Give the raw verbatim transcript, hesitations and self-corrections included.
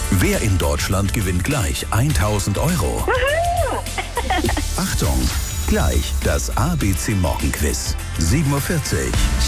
Wer in Deutschland gewinnt gleich tausend Euro? Achtung, gleich das A B C Morgenquiz. sieben Uhr vierzig.